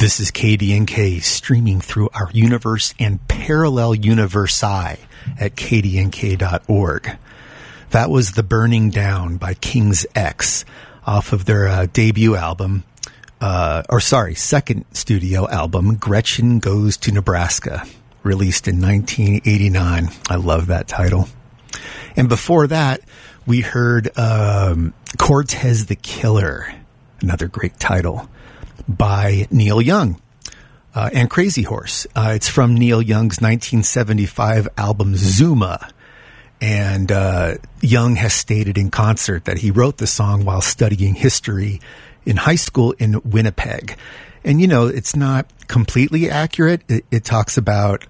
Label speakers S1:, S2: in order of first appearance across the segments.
S1: This is KDNK streaming through our universe and parallel universi at kdnk.org. That was The Burning Down by King's X off of their debut album, second studio album, Gretchen Goes to Nebraska, released in 1989. I love that title. And before that, we heard Cortez the Killer, another great title, by Neil Young and Crazy Horse. It's from Neil Young's 1975 album Zuma. And Young has stated in concert that he wrote the song while studying history in high school in Winnipeg. And, you know, it's not completely accurate. It talks about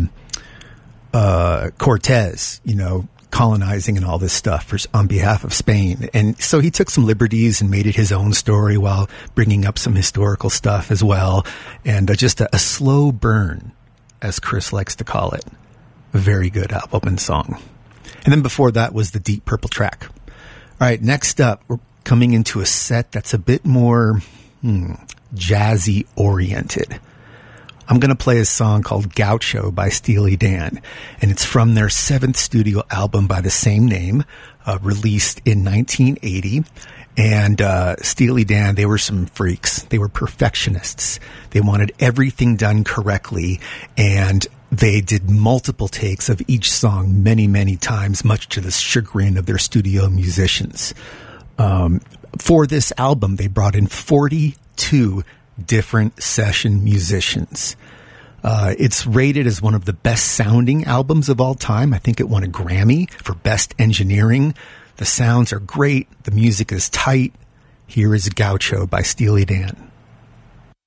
S1: Cortez, you know, colonizing and all this stuff on behalf of Spain. And so he took some liberties and made it his own story while bringing up some historical stuff as well. And just a slow burn, as Chris likes to call it. A very good album and song. And then before that was the Deep Purple track. All right, next up, we're coming into a set that's a bit more jazzy oriented. I'm going to play a song called Gaucho by Steely Dan, and it's from their seventh studio album by the same name, released in 1980. And Steely Dan, they were some freaks. They were perfectionists. They wanted everything done correctly, and they did multiple takes of each song many, many times, much to the chagrin of their studio musicians. For this album, they brought in 42 different session musicians. It's rated as one of the best sounding albums of all time. I think it won a Grammy for Best Engineering. The sounds are great. The music is tight. Here is Gaucho by Steely Dan.